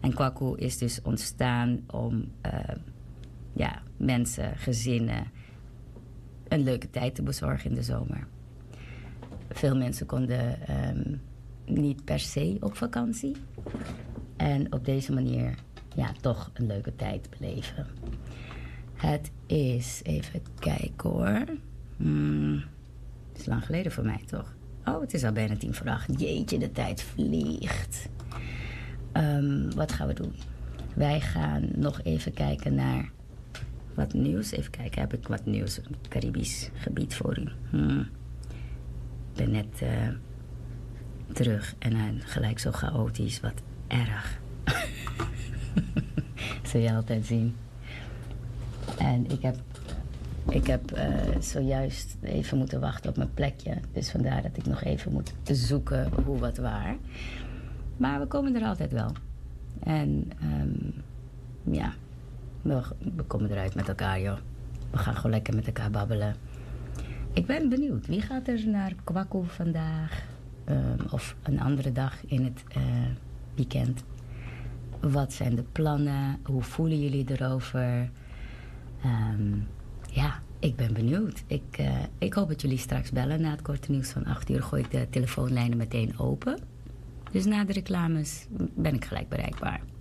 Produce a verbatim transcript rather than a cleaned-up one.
En Kwaku is dus ontstaan om uh, ja, mensen, gezinnen een leuke tijd te bezorgen in de zomer. Veel mensen konden um, niet per se op vakantie. En op deze manier ja, toch een leuke tijd beleven. Het is, even kijken hoor. Hmm, het is lang geleden voor mij toch? Oh, het is al bijna tien voor acht. Jeetje, de tijd vliegt. Um, wat gaan we doen? Wij gaan nog even kijken naar wat nieuws. Even kijken, heb ik wat nieuws op het Caribisch gebied voor u? Hmm. Ik ben net uh, terug en uh, gelijk zo chaotisch. Wat erg. Zul je altijd zien. En ik heb, ik heb uh, zojuist even moeten wachten op mijn plekje. Dus vandaar dat ik nog even moet zoeken hoe wat waar. Maar we komen er altijd wel. En um, ja, we, we komen eruit met elkaar, joh. We gaan gewoon lekker met elkaar babbelen. Ik ben benieuwd. Wie gaat er naar Kwaku vandaag? Um, of een andere dag in het uh, weekend? Wat zijn de plannen? Hoe voelen jullie erover? Um, ja, ik ben benieuwd. Ik, uh, ik hoop dat jullie straks bellen. Na het korte nieuws van acht uur gooi ik de telefoonlijnen meteen open. Dus na de reclames ben ik gelijk bereikbaar.